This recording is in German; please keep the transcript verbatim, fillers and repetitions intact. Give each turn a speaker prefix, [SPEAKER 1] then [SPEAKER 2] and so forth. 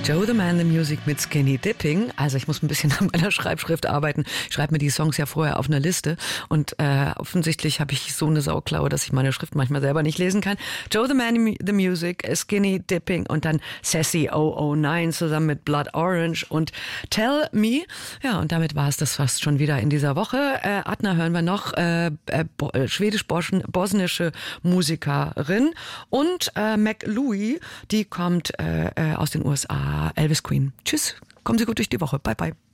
[SPEAKER 1] Joe the Man, the Music mit Skinny Dipping. Also ich muss ein bisschen an meiner Schreibschrift arbeiten. Ich schreibe mir die Songs ja vorher auf einer Liste und äh, offensichtlich habe ich so eine Sauklaue, dass ich meine Schrift manchmal selber nicht lesen kann. Joe the Man, the Music, Skinny Dipping und dann Sassy null null neun zusammen mit Blood Orange und Tell Me. Ja, und damit war es das fast schon wieder in dieser Woche. Äh, Adna hören wir noch, äh, äh, schwedisch-bosnische Musikerin und äh, Mac Louie, die kommt äh, aus den U S A. Elvis Queen. Tschüss, kommen Sie gut durch die Woche. Bye, bye.